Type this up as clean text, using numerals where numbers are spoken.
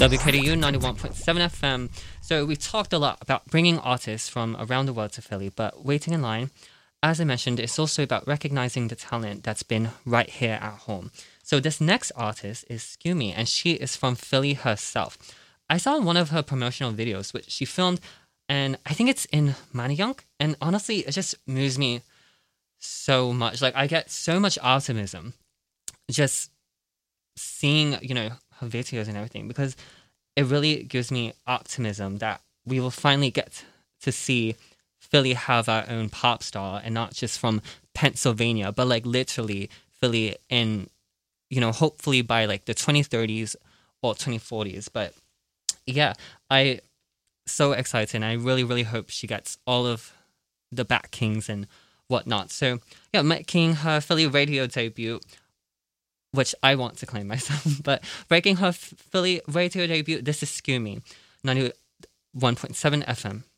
WKDU 91.7 FM. So we talked a lot about bringing artists from around the world to Philly, but waiting in line, as I mentioned, it's also about recognizing the talent that's been right here at home. So this next artist is Skumi, and she is from Philly herself. I saw one of her promotional videos, which she filmed, and I think it's in Manayunk, and honestly, it just moves me so much. Like, I get so much optimism just seeing, her videos and everything, because it really gives me optimism that we will finally get to see Philly have our own pop star, and not just from Pennsylvania, but like literally Philly in, hopefully by like the 2030s or 2040s. But yeah, I so excited, and I really, really hope she gets all of the backings and whatnot. So yeah, making her Philly radio debut, which I want to claim myself, but breaking her Philly radio debut, this is Skumi, 91.7 FM.